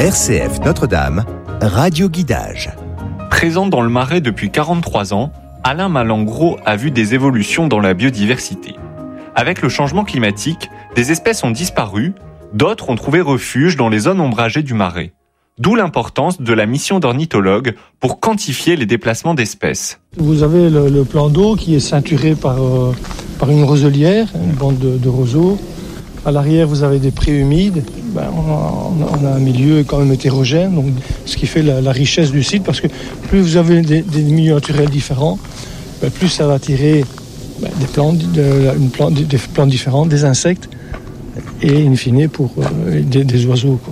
RCF Notre-Dame, Radio Guidage. Présent dans le Marais depuis 43 ans, Alain Malengro a vu des évolutions dans la biodiversité. Avec le changement climatique, des espèces ont disparu, d'autres ont trouvé refuge dans les zones ombragées du Marais. D'où l'importance de la mission d'ornithologue pour quantifier les déplacements d'espèces. Vous avez le plan d'eau qui est ceinturé par une roselière, une bande de roseaux. À l'arrière, vous avez des prés humides. On a un milieu quand même hétérogène, donc, ce qui fait la richesse du site, parce que plus vous avez des milieux naturels différents, plus ça va attirer des plantes différentes, des insectes, et in fine pour des oiseaux, quoi.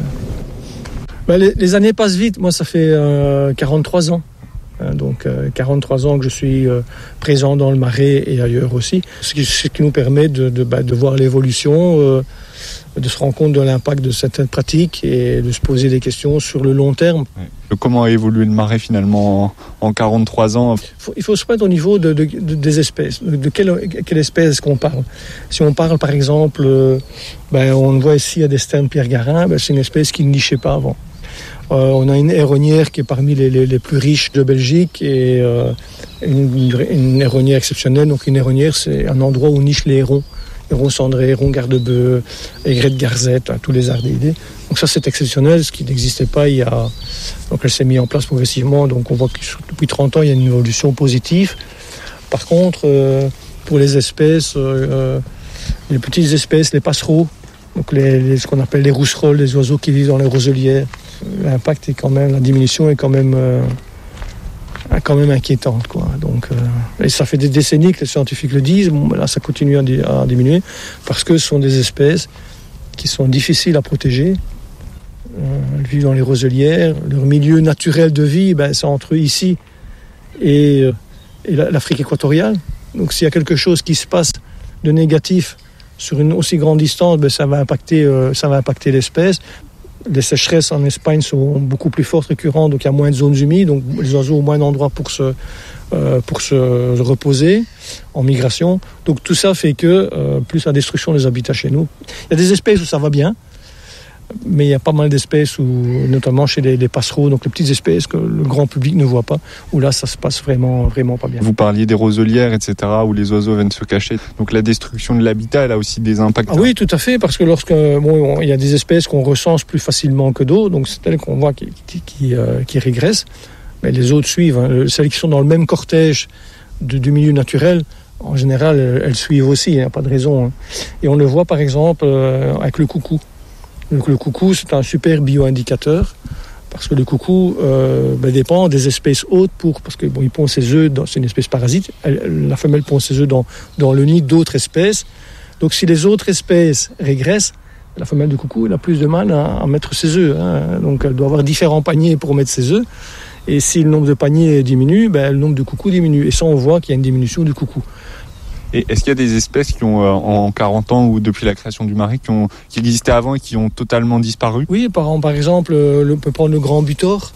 Donc, les années passent vite. Moi, ça fait 43 ans. Donc 43 ans que je suis présent dans le Marais et ailleurs aussi, ce qui nous permet de voir l'évolution, de se rendre compte de l'impact de certaines pratiques et de se poser des questions sur le long terme. Comment a évolué le Marais finalement en 43 ans? Il faut se mettre au niveau des espèces. De quelle espèce est-ce qu'on parle? Si on parle par exemple, on voit ici à des sternes pierre-garin, c'est une espèce qui ne nichait pas avant. On a une héronnière qui est parmi les plus riches de Belgique et une héronnière exceptionnelle. Donc une héronnière, c'est un endroit où nichent les hérons. Hérons cendrés, hérons garde-bœufs, aigrettes de garzette, tous les ardéidés. Donc ça, c'est exceptionnel, ce qui n'existait pas il y a... Donc elle s'est mise en place progressivement. Donc on voit que depuis 30 ans, il y a une évolution positive. Par contre, pour les espèces, les petites espèces, les passereaux, donc ce qu'on appelle les rousserolles, les oiseaux qui vivent dans les roselières, l'impact est quand même, la diminution est quand même inquiétante, quoi. Donc, et ça fait des décennies que les scientifiques le disent. Là, ça continue à diminuer parce que ce sont des espèces qui sont difficiles à protéger. Elles vivent dans les roselières. Leur milieu naturel de vie, c'est entre ici et l'Afrique équatoriale. Donc, s'il y a quelque chose qui se passe de négatif sur une aussi grande distance, ça va impacter l'espèce. Les sécheresses en Espagne sont beaucoup plus fortes, récurrentes, donc il y a moins de zones humides, donc les oiseaux ont moins d'endroits pour se reposer en migration. Donc tout ça fait que plus la destruction des habitats chez nous. Il y a des espèces où ça va bien, mais il y a pas mal d'espèces, notamment chez les passereaux, donc les petites espèces que le grand public ne voit pas, où là ça se passe vraiment, vraiment pas bien. Vous parliez des roselières, etc., où les oiseaux viennent se cacher. Donc la destruction de l'habitat, elle a aussi des impacts. Oui, tout à fait, parce que il y a des espèces qu'on recense plus facilement que d'autres, donc c'est elles qu'on voit qui régressent, mais les autres suivent. Hein. Celles qui sont dans le même cortège du milieu naturel, en général, elles suivent aussi, il n'y a pas de raison. Hein. Et on le voit par exemple avec le coucou. Donc le coucou, c'est un super bio-indicateur parce que le coucou dépend des espèces hôtes parce que il pond ses œufs, c'est une espèce parasite. La femelle pond ses œufs dans le nid d'autres espèces. Donc si les autres espèces régressent, la femelle du coucou elle a plus de mal à mettre ses œufs. Hein. Donc elle doit avoir différents paniers pour mettre ses œufs. Et si le nombre de paniers diminue, le nombre de coucous diminue. Et ça, on voit qu'il y a une diminution du coucou. Et est-ce qu'il y a des espèces qui ont, en 40 ans ou depuis la création du Marais, qui existaient avant et qui ont totalement disparu? Oui, par exemple, on peut prendre le grand butor.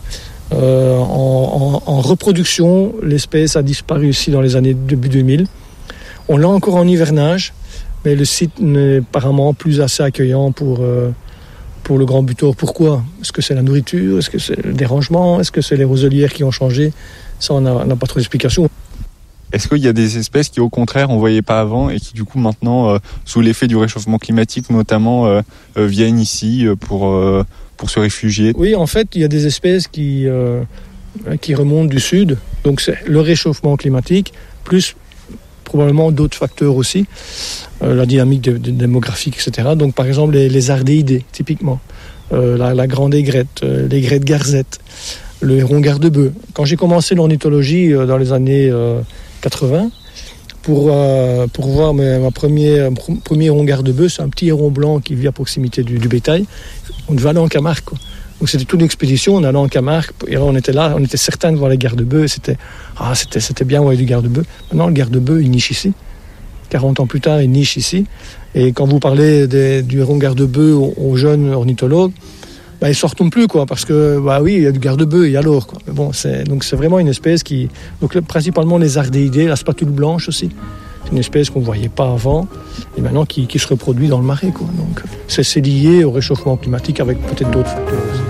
En reproduction, l'espèce a disparu ici dans les années début 2000. On l'a encore en hivernage, mais le site n'est apparemment plus assez accueillant pour le grand butor. Pourquoi? Est-ce que c'est la nourriture? Est-ce que c'est le dérangement? Est-ce que c'est les roselières qui ont changé? Ça, on n'a pas trop d'explications. Est-ce qu'il y a des espèces qui, au contraire, on ne voyait pas avant et qui, du coup, maintenant, sous l'effet du réchauffement climatique, notamment, viennent ici pour se réfugier? Oui, en fait, il y a des espèces qui remontent du sud. Donc, c'est le réchauffement climatique, plus probablement d'autres facteurs aussi, la dynamique démographique, etc. Donc, par exemple, les ardéidés, typiquement, la grande aigrette, l'aigrette garzette, le héron garde-bœuf. Quand j'ai commencé l'ornithologie dans les années 80, pour voir ma premier héron garde-bœuf, c'est un petit héron blanc qui vit à proximité du bétail. On devait aller en Camargue, quoi. Donc c'était toute une expédition, on allait en Camargue, et là on était certains de voir les garde-bœufs, c'était bien voir du garde-bœuf. Maintenant le garde-bœuf il niche ici, 40 ans plus tard il niche ici, et quand vous parlez du héron garde-bœuf aux jeunes ornithologues, ils sortent plus, quoi, parce que oui, il y a du garde-bœuf et alors, quoi. Mais bon, c'est vraiment une espèce qui, donc principalement les ardéidés, la spatule blanche aussi. C'est une espèce qu'on ne voyait pas avant et maintenant qui se reproduit dans le Marais, quoi. Donc c'est lié au réchauffement climatique avec peut-être d'autres facteurs aussi.